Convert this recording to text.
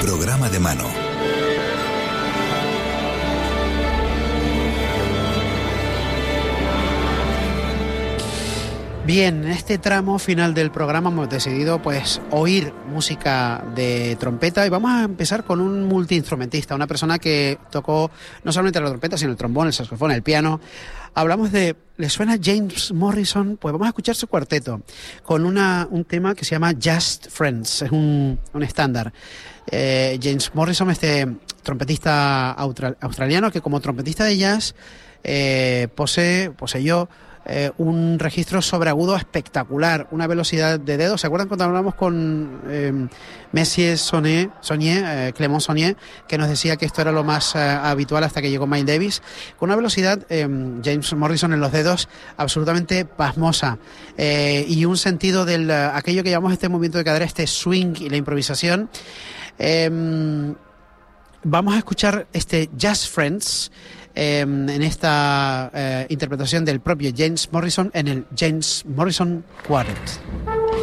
programa de mano. Bien, en este tramo final del programa hemos decidido pues oír música de trompeta y vamos a empezar con un multiinstrumentista, una persona que tocó no solamente la trompeta, sino el trombón, el saxofón, el piano. Hablamos de... ¿Le suena James Morrison? Pues vamos a escuchar su cuarteto con un tema que se llama Just Friends, es un estándar. James Morrison, este trompetista australiano que como trompetista de jazz poseyó un registro sobreagudo espectacular, una velocidad de dedos. ¿Se acuerdan cuando hablamos con Messier Saunier, Clément Saunier, que nos decía que esto era lo más habitual hasta que llegó Miles Davis? Con una velocidad, James Morrison en los dedos, absolutamente pasmosa, y un sentido del aquello que llamamos este movimiento de cadera, este swing y la improvisación. Vamos a escuchar este Just Friends en esta interpretación del propio James Morrison en el James Morrison Quartet.